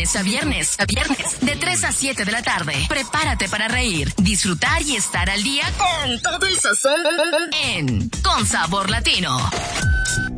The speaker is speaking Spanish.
lunes a viernes, de 3 a 7 de la tarde. Prepárate para reír, disfrutar y estar al día con todo el sazón en Con Sabor Latino.